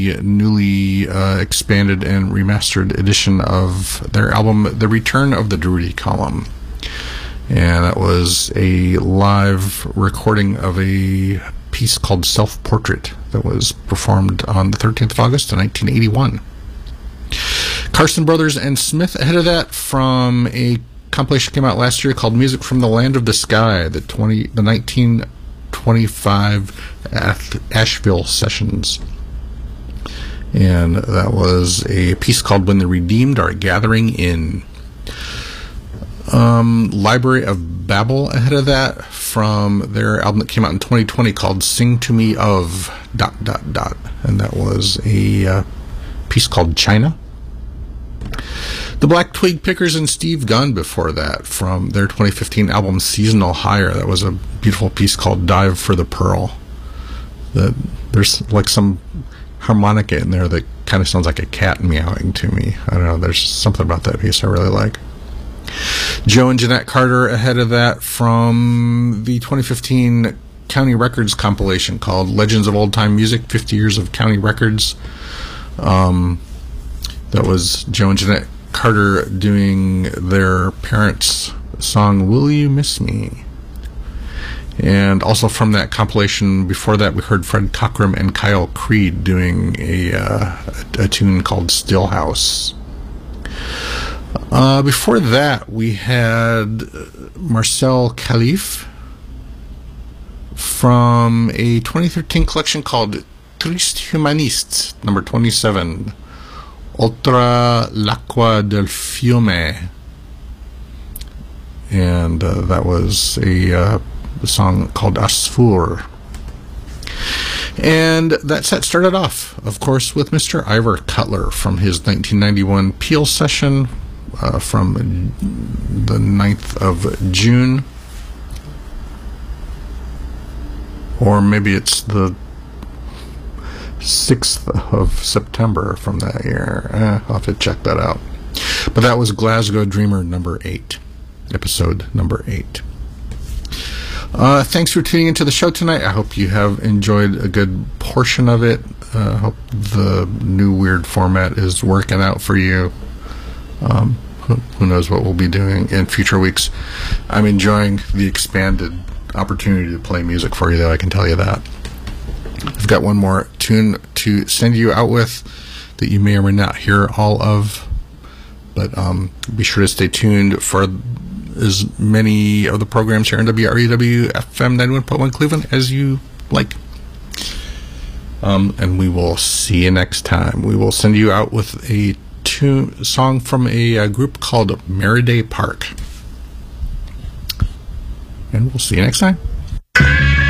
newly expanded and remastered edition of their album The Return of the Druidy Column. And that was a live recording of a piece called Self-Portrait that was performed on the 13th of August in 1981. Carson Brothers and Smith ahead of that from a compilation came out last year called Music from the Land of the Sky, the 1925 Asheville Sessions. And that was a piece called When the Redeemed Are Gathering In. Library of Babel ahead of that from their album that came out in 2020 called Sing to Me of ... And that was a piece called China. The Black Twig Pickers and Steve Gunn before that from their 2015 album Seasonal Hire. That was a beautiful piece called Dive for the Pearl. There's like some harmonica in there that kind of sounds like a cat meowing to me. I don't know, there's something about that piece I really like. Joe and Jeanette Carter ahead of that from the 2015 County Records compilation called Legends of Old Time Music, 50 Years of County Records. That was Joe and Jeanette Carter doing their parents' song Will You Miss Me? And also from that compilation before that we heard Fred Cockram and Kyle Creed doing a tune called Stillhouse. Before that we had Marcel Khalif from a 2013 collection called Triste Humaniste, number 27, Oltre l'acqua del fiume. And that was a song called Asfur. And that set started off, of course, with Mr. Ivor Cutler from his 1991 Peel session from the 9th of June. Or maybe it's the 6th of September from that year. I'll have to check that out. But that was Glasgow Dreamer number 8, episode number 8. Thanks for tuning into the show tonight. I hope you have enjoyed a good portion of it. I hope the new weird format is working out for you. Who knows what we'll be doing in future weeks. I'm enjoying the expanded opportunity to play music for you, though, I can tell you that. I've got one more tune to send you out with that you may or may not hear all of, but be sure to stay tuned for as many of the programs here on WREW FM 91.1 Cleveland as you like. And we will see you next time. We will send you out with a song from a group called Merriday Park. And we'll see you next time.